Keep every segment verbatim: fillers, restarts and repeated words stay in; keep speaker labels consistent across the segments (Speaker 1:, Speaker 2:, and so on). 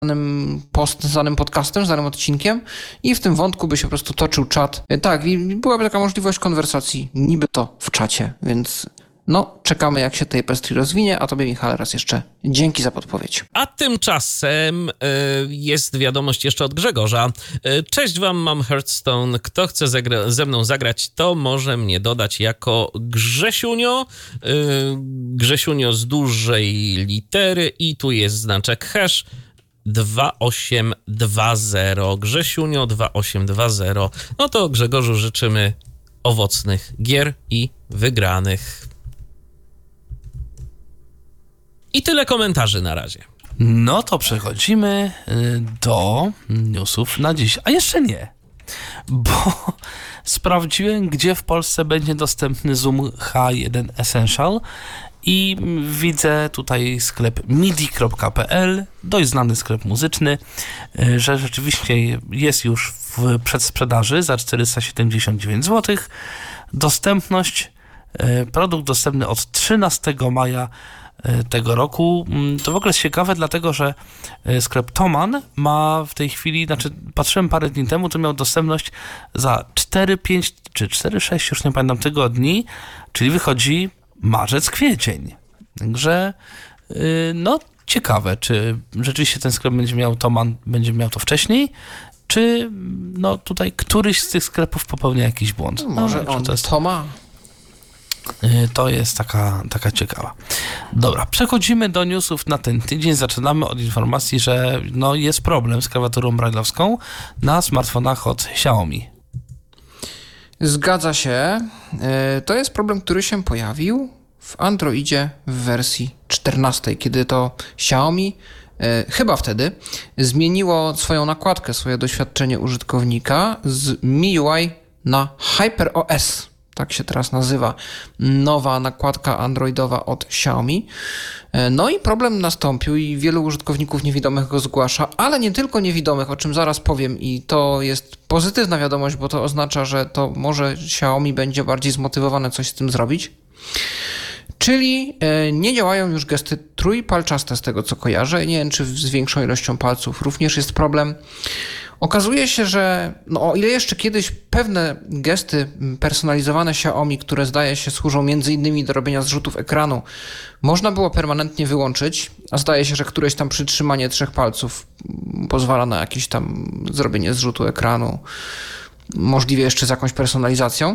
Speaker 1: znanym post, znanym podcastem, znanym odcinkiem i w tym wątku by się po prostu toczył czat. Tak, i byłaby taka możliwość konwersacji, niby to w czacie, więc no, czekamy jak się tej pestry rozwinie, a tobie, Michale, raz jeszcze dzięki za podpowiedź.
Speaker 2: A tymczasem y, jest wiadomość jeszcze od Grzegorza. Y, Cześć wam, mam Hearthstone. Kto chce zagra- ze mną zagrać, to może mnie dodać jako Grzesiunio. Y, Grzesiunio z dużej litery i tu jest znaczek hash dwa osiem dwa zero. Grzesiunio dwa osiem dwa zero. No to Grzegorzu życzymy owocnych gier i wygranych. I tyle komentarzy na razie.
Speaker 3: No to przechodzimy do newsów na dziś. A jeszcze nie, bo sprawdziłem, gdzie w Polsce będzie dostępny Zoom H jeden Essential i widzę tutaj sklep midi kropka p l, dość znany sklep muzyczny, że rzeczywiście jest już w przedsprzedaży za czterysta siedemdziesiąt dziewięć złotych. Dostępność, produkt dostępny od trzynastego maja tego roku. To w ogóle jest ciekawe, dlatego że sklep Thomann ma w tej chwili, znaczy patrzyłem parę dni temu, to miał dostępność za cztery, pięć czy cztery, sześć, już nie pamiętam, tygodni, czyli wychodzi marzec, kwiecień. Także no ciekawe, czy rzeczywiście ten sklep będzie miał Thomann, będzie miał to wcześniej, czy no tutaj któryś z tych sklepów popełnia jakiś błąd.
Speaker 1: No, może
Speaker 3: no,
Speaker 1: on
Speaker 3: to jest...
Speaker 1: to ma.
Speaker 3: To jest taka, taka ciekawa. Dobra, przechodzimy do newsów na ten tydzień. Zaczynamy od informacji, że no jest problem z klawiaturą braille'owską na smartfonach od Xiaomi.
Speaker 1: Zgadza się. To jest problem, który się pojawił w Androidzie w wersji czternastej, kiedy to Xiaomi, chyba wtedy, zmieniło swoją nakładkę, swoje doświadczenie użytkownika z M I U I na HyperOS. Tak się teraz nazywa nowa nakładka androidowa od Xiaomi. No i problem nastąpił i wielu użytkowników niewidomych go zgłasza, ale nie tylko niewidomych, o czym zaraz powiem, i to jest pozytywna wiadomość, bo to oznacza, że to może Xiaomi będzie bardziej zmotywowane coś z tym zrobić. Czyli nie działają już gesty trójpalczaste z tego, co kojarzę. Nie wiem, czy z większą ilością palców również jest problem. Okazuje się, że no o ile jeszcze kiedyś pewne gesty personalizowane Xiaomi, które zdaje się służą między innymi do robienia zrzutów ekranu, można było permanentnie wyłączyć, a zdaje się, że któreś tam przytrzymanie trzech palców pozwala na jakieś tam zrobienie zrzutu ekranu, możliwie jeszcze z jakąś personalizacją.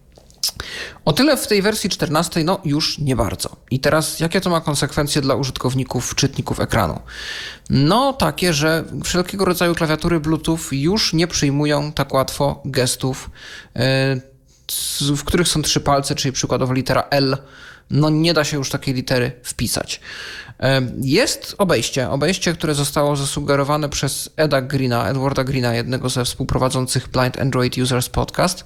Speaker 1: O tyle w tej wersji czternastej no już nie bardzo. I teraz jakie to ma konsekwencje dla użytkowników, czytników ekranu? No takie, że wszelkiego rodzaju klawiatury Bluetooth już nie przyjmują tak łatwo gestów, w których są trzy palce, czyli przykładowo litera L. No nie da się już takiej litery wpisać. Jest obejście, obejście, które zostało zasugerowane przez Eda Greena, Edwarda Greena, jednego ze współprowadzących Blind Android Users Podcast.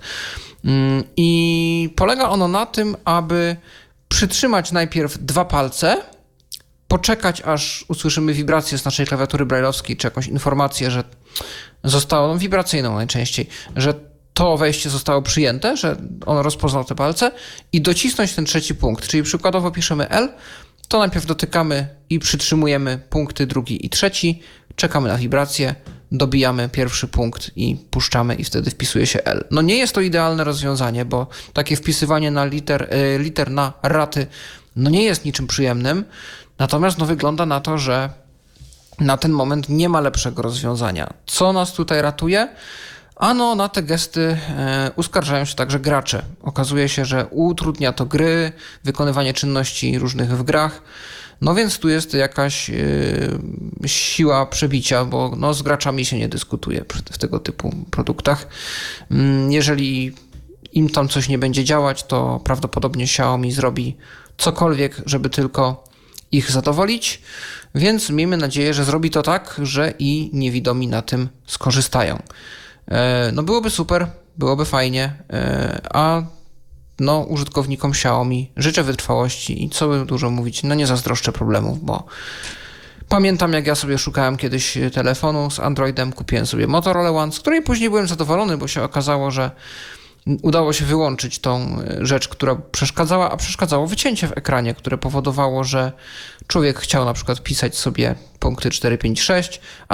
Speaker 1: I polega ono na tym, aby przytrzymać najpierw dwa palce, poczekać aż usłyszymy wibrację z naszej klawiatury braille'owskiej, czy jakąś informację, że zostało, no wibracyjną najczęściej, że to wejście zostało przyjęte, że on rozpoznał te palce i docisnąć ten trzeci punkt, czyli przykładowo piszemy L, to najpierw dotykamy i przytrzymujemy punkty drugi i trzeci, czekamy na wibrację, dobijamy pierwszy punkt i puszczamy i wtedy wpisuje się L. No nie jest to idealne rozwiązanie, bo takie wpisywanie na liter, liter na raty no nie jest niczym przyjemnym, natomiast no wygląda na to, że na ten moment nie ma lepszego rozwiązania. Co nas tutaj ratuje? Ano na te gesty e, uskarżają się także gracze. Okazuje się, że utrudnia to gry, wykonywanie czynności różnych w grach. No więc tu jest jakaś e, siła przebicia, bo no, z graczami się nie dyskutuje w tego typu produktach. Jeżeli im tam coś nie będzie działać, to prawdopodobnie Xiaomi zrobi cokolwiek, żeby tylko ich zadowolić. Więc miejmy nadzieję, że zrobi to tak, że i niewidomi na tym skorzystają. No byłoby super, byłoby fajnie, a no użytkownikom Xiaomi życzę wytrwałości i co by dużo mówić, no nie zazdroszczę problemów, bo pamiętam jak ja sobie szukałem kiedyś telefonu z Androidem, kupiłem sobie Motorola One, z której później byłem zadowolony, bo się okazało, że udało się wyłączyć tą rzecz, która przeszkadzała, a przeszkadzało wycięcie w ekranie, które powodowało, że człowiek chciał na przykład pisać sobie punkty cztery, pięć, sześć, a